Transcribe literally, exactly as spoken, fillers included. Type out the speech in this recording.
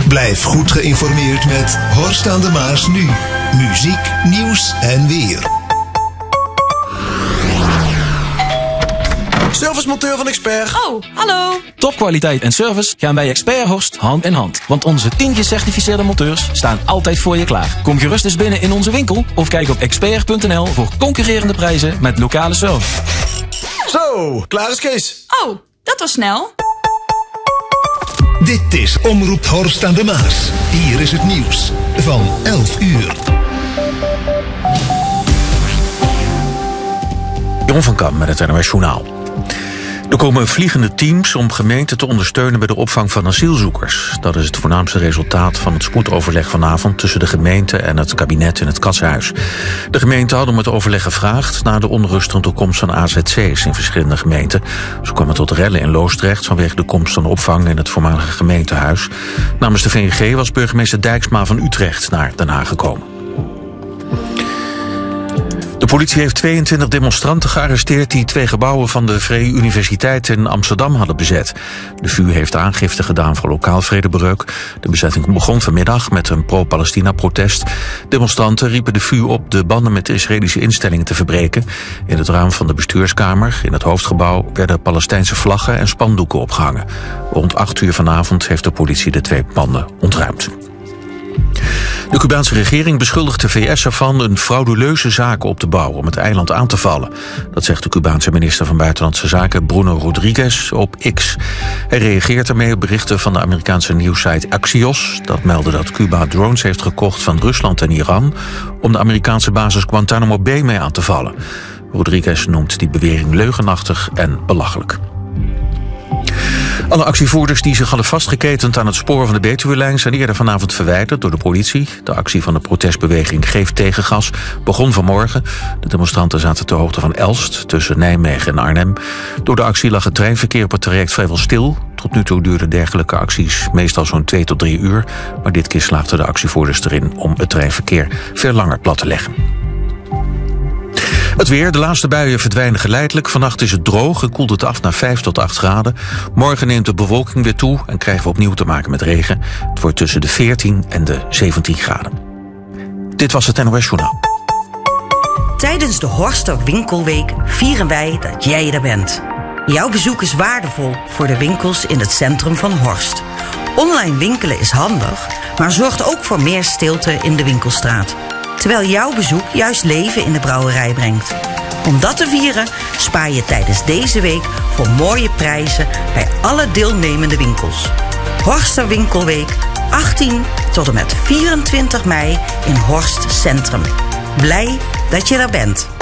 Blijf goed geïnformeerd met Horst aan de Maas nu. Muziek, nieuws en weer. Servicemonteur van Expert. Oh, hallo. Topkwaliteit en service gaan bij Expert Horst hand in hand. Want onze tien gecertificeerde monteurs staan altijd voor je klaar. Kom gerust eens binnen in onze winkel of kijk op expert punt n l voor concurrerende prijzen met lokale service. Zo, klaar is Kees. Oh, dat was snel. Dit is Omroep Horst aan de Maas. Hier is het nieuws van elf uur. Jeroen van Kam met het N O S Journaal. Er komen vliegende teams om gemeenten te ondersteunen bij de opvang van asielzoekers. Dat is het voornaamste resultaat van het spoedoverleg vanavond tussen de gemeente en het kabinet in het Katshuis. De gemeenten hadden om het overleg gevraagd na de onrust rond de komst van A Z C's in verschillende gemeenten. Zo kwam het tot rellen in Loosdrecht vanwege de komst van de opvang in het voormalige gemeentehuis. Namens de V N G was burgemeester Dijksma van Utrecht naar Den Haag gekomen. De politie heeft tweeëntwintig demonstranten gearresteerd die twee gebouwen van de Vrije Universiteit in Amsterdam hadden bezet. De V U heeft aangifte gedaan voor lokaal vredebreuk. De bezetting begon vanmiddag met een pro-Palestina-protest. Demonstranten riepen de V U op de banden met de Israëlische instellingen te verbreken. In het raam van de bestuurskamer, in het hoofdgebouw, werden Palestijnse vlaggen en spandoeken opgehangen. Rond acht uur vanavond heeft de politie de twee panden ontruimd. De Cubaanse regering beschuldigt de V S ervan een frauduleuze zaak op te bouwen om het eiland aan te vallen. Dat zegt de Cubaanse minister van Buitenlandse Zaken Bruno Rodriguez op X. Hij reageert ermee op berichten van de Amerikaanse nieuwssite Axios. Dat meldde dat Cuba drones heeft gekocht van Rusland en Iran om de Amerikaanse basis Guantanamo Bay mee aan te vallen. Rodriguez noemt die bewering leugenachtig en belachelijk. Alle actievoerders die zich hadden vastgeketend aan het spoor van de Betuwe-lijn zijn eerder vanavond verwijderd door de politie. De actie van de protestbeweging Geef Tegengas begon vanmorgen. De demonstranten zaten ter hoogte van Elst, tussen Nijmegen en Arnhem. Door de actie lag het treinverkeer op het traject vrijwel stil. Tot nu toe duurden dergelijke acties meestal zo'n twee tot drie uur. Maar dit keer slaagden de actievoerders erin om het treinverkeer veel langer plat te leggen. Het weer, de laatste buien verdwijnen geleidelijk. Vannacht is het droog en koelt het af naar vijf tot acht graden. Morgen neemt de bewolking weer toe en krijgen we opnieuw te maken met regen. Het wordt tussen de veertien en de zeventien graden. Dit was het N O S Journaal. Tijdens de Horster Winkelweek vieren wij dat jij er bent. Jouw bezoek is waardevol voor de winkels in het centrum van Horst. Online winkelen is handig, maar zorgt ook voor meer stilte in de winkelstraat. Terwijl jouw bezoek juist leven in de brouwerij brengt. Om dat te vieren spaar je tijdens deze week voor mooie prijzen bij alle deelnemende winkels. Horster Winkelweek, achttien tot en met vierentwintig mei in Horst Centrum. Blij dat je er bent.